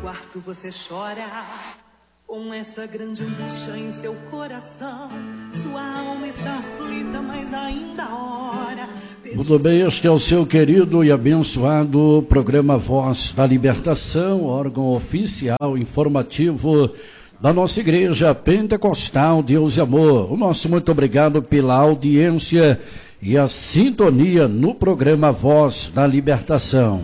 quarto você chora, com essa grande angústia em seu coração. Sua alma está aflita, mas ainda ora. Tudo bem, este é o seu querido e abençoado programa Voz da Libertação, órgão oficial informativo da nossa Igreja Pentecostal Deus e Amor. O nosso muito obrigado pela audiência e a sintonia no programa Voz da Libertação.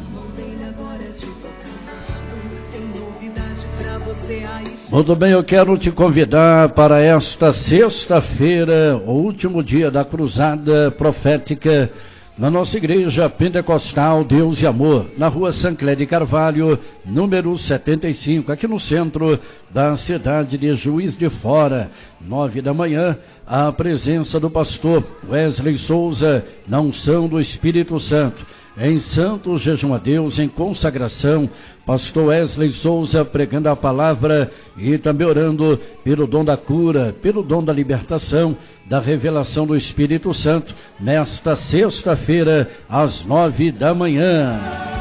Muito bem, eu quero te convidar para esta sexta-feira, o último dia da cruzada profética na nossa Igreja Pentecostal Deus e Amor, na rua Sancler de Carvalho, número 75, aqui no centro da cidade de Juiz de Fora, 9 da manhã, a presença do pastor Wesley Souza, na unção do Espírito Santo, em santo jejum a Deus, em consagração, pastor Wesley Souza pregando a palavra e também orando pelo dom da cura, pelo dom da libertação, da revelação do Espírito Santo, nesta sexta-feira, às 9 da manhã.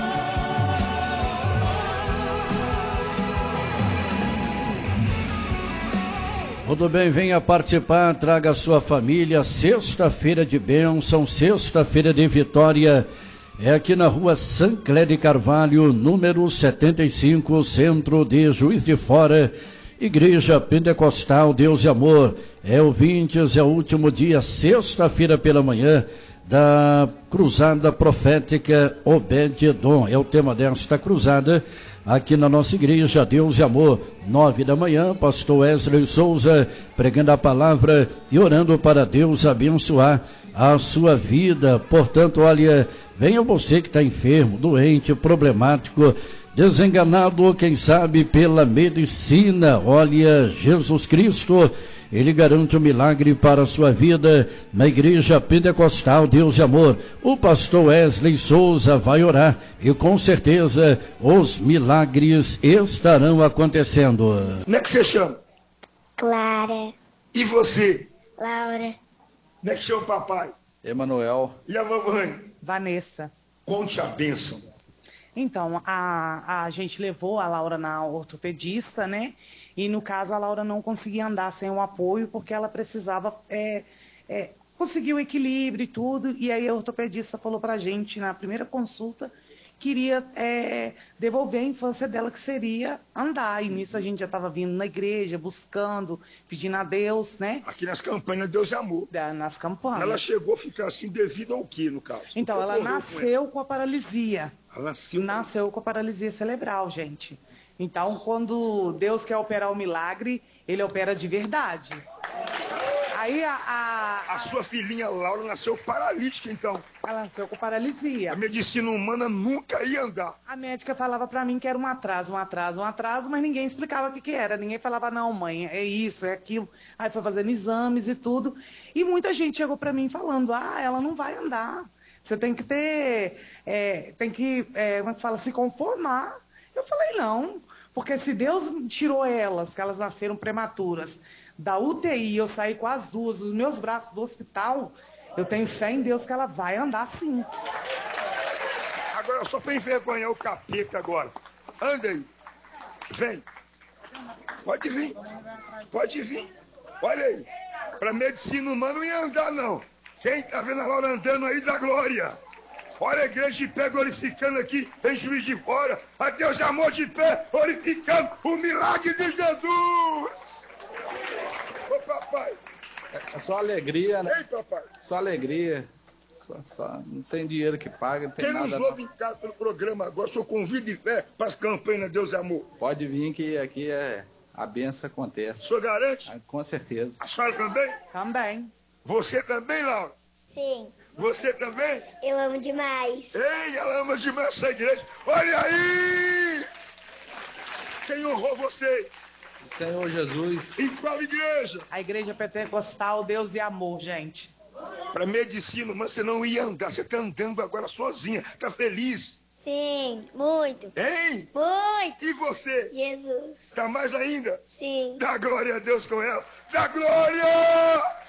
Tudo bem, venha participar, traga a sua família, sexta-feira de bênção, sexta-feira de vitória. É aqui na rua Sancler de Carvalho, número 75, centro de Juiz de Fora, Igreja Pentecostal Deus e Amor. Ouvintes, é o último dia, sexta-feira pela manhã, da cruzada profética Obed-Edom. É o tema desta cruzada, aqui na nossa Igreja Deus e Amor, 9 da manhã, pastor Wesley Souza pregando a palavra e orando para Deus abençoar a sua vida. Portanto, olha, venha você que está enfermo, doente, problemático, desenganado, quem sabe pela medicina. Olha, Jesus Cristo, Ele garante um milagre para a sua vida na Igreja Pentecostal Deus e Amor. O pastor Wesley Souza vai orar e com certeza os milagres estarão acontecendo. Como é que você chama? Clara. E você? Laura. Como é que chama o papai? Emanuel. E a mamãe? Vanessa. Conte a bênção. Então, a gente levou a Laura na ortopedista, né? E no caso a Laura não conseguia andar sem o apoio porque ela precisava conseguir o equilíbrio e tudo. E aí a ortopedista falou pra gente na primeira consulta que iria devolver a infância dela, que seria andar. E nisso a gente já estava vindo na igreja, buscando, pedindo a Deus, né? Aqui nas campanhas Deus e Amor. Nas campanhas. Ela chegou a ficar assim devido ao que, no caso? Então, ela nasceu com a paralisia. Ela nasceu com a paralisia cerebral, gente. Então, quando Deus quer operar o milagre, Ele opera de verdade. Aí a sua filhinha Laura nasceu paralítica, então. Ela nasceu com paralisia. A medicina humana nunca ia andar. A médica falava pra mim que era um atraso, mas ninguém explicava o que era. Ninguém falava, não, mãe, é isso, é aquilo. Aí foi fazendo exames e tudo. E muita gente chegou pra mim falando, ela não vai andar. Você tem que ter, como é que fala, se conformar. Eu falei, não, porque se Deus tirou elas, que elas nasceram prematuras, da UTI, eu saí com as duas, os meus braços do hospital, eu tenho fé em Deus que ela vai andar sim. Agora, só para envergonhar o capeta agora. Anda aí. Vem. Pode vir. Pode vir. Olha aí. Para medicina humana não ia andar, não. Quem tá vendo a Laura andando aí, dá glória. Olha a igreja de pé glorificando aqui em Juiz de Fora. A Deus de Amor de pé glorificando o milagre de Jesus. Ô papai. É só alegria, né? Ei, papai. Só alegria. Só não tem dinheiro que paga, não tem Quem nada. nos ouve em casa pelo programa agora, sou convido de fé para as campanhas Deus e Amor. Pode vir que aqui a bênção acontece. O senhor garante? Com certeza. A senhora também? Também. Você também, Laura? Sim. Você também? Eu amo demais. Ei, ela ama demais essa igreja. Olha aí! Quem honrou vocês? O Senhor Jesus. Em qual igreja? A Igreja Pentecostal Deus e Amor, gente. Para medicina, mas você não ia andar. Você tá andando agora sozinha. Tá feliz? Sim, muito. Hein? Muito. E você? Jesus. Tá mais ainda? Sim. Dá glória a Deus com ela. Dá glória!